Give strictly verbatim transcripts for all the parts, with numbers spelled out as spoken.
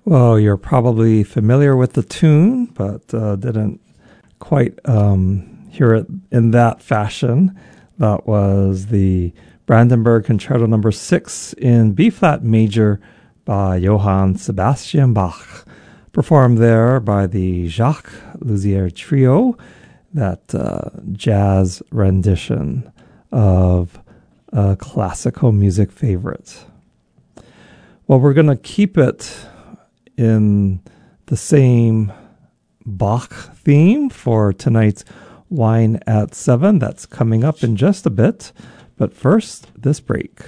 Well, you're probably familiar with the tune, but uh, didn't quite um, hear it in that fashion. That was the Brandenburg Concerto Number Six in B-flat major by Johann Sebastian Bach, performed there by the Jacques Lussier Trio, that uh, jazz rendition of a classical music favorite. Well, we're going to keep it in the same Bach theme for tonight's Wine at Seven. That's coming up in just a bit. But first, this break.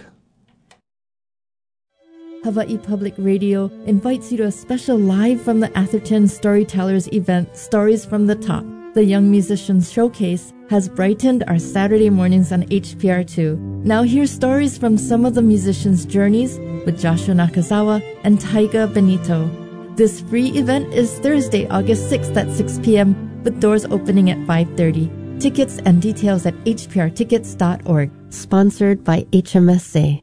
Hawaii Public Radio invites you to a special Live from the Atherton Storytellers event, Stories from the Top. The Young Musicians Showcase has brightened our Saturday mornings on H P R two. Now hear stories from some of the musicians' journeys with Joshua Nakazawa and Taiga Benito. This free event is Thursday, August sixth at six p.m. with doors opening at five thirty. Tickets and details at h p r tickets dot org. Sponsored by H M S A.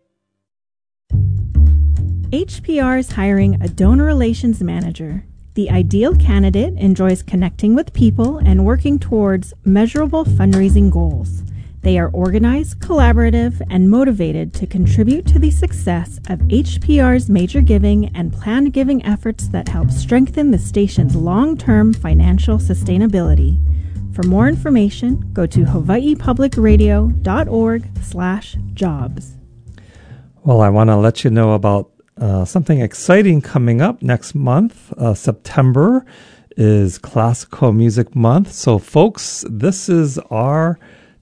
H P R is hiring a donor relations manager. The ideal candidate enjoys connecting with people and working towards measurable fundraising goals. They are organized, collaborative, and motivated to contribute to the success of H P R's major giving and planned giving efforts that help strengthen the station's long-term financial sustainability. For more information, go to hawaii public radio dot org slash jobs. Well, I want to let you know about uh, something exciting coming up next month. Uh, September is Classical Music Month. So, folks, this is our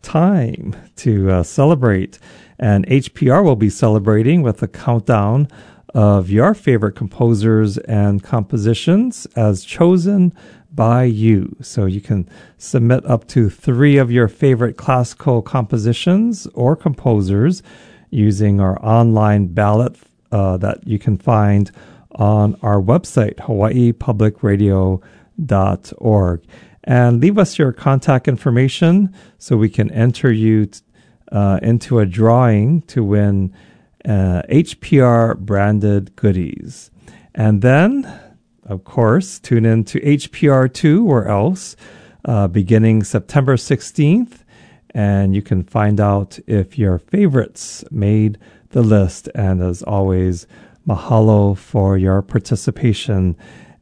time to uh, celebrate. And H P R will be celebrating with a countdown of your favorite composers and compositions as chosen by you. So you can submit up to three of your favorite classical compositions or composers using our online ballot uh, that you can find on our website, hawaii public radio dot org. And leave us your contact information so we can enter you t- uh, into a drawing to win uh, H P R branded goodies. And then, of course, tune in to H P R two or else uh, beginning September sixteenth, and you can find out if your favorites made the list. And as always, mahalo for your participation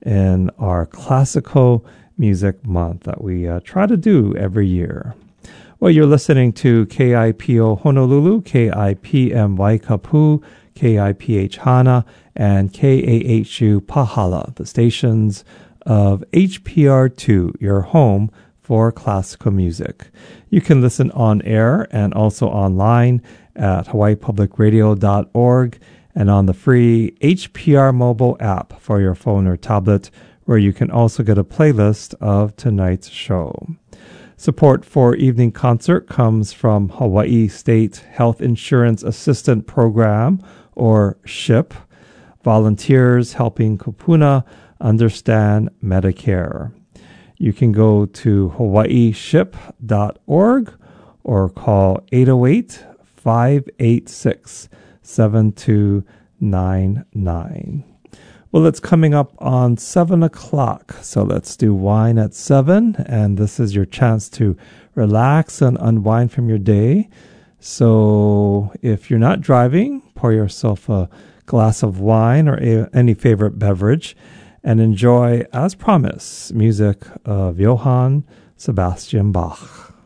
in our Classical Music Month that we uh, try to do every year. Well, you're listening to K I P O Honolulu, K I P M Waikapu, K I P H Hana, and K A H U Pahala, the stations of H P R two, your home for classical music. You can listen on air and also online at hawaii public radio dot org and on the free H P R mobile app for your phone or tablet, where you can also get a playlist of tonight's show. Support for Evening Concert comes from Hawaii State Health Insurance Assistant Program, or SHIP, volunteers helping Kupuna understand Medicare. You can go to hawaii ship dot org or call eight oh eight, five eight six, seven two nine nine. Well, it's coming up on seven o'clock, so let's do Wine at seven, and this is your chance to relax and unwind from your day. So if you're not driving, pour yourself a glass of wine or a, any favorite beverage and enjoy, as promised, music of Johann Sebastian Bach.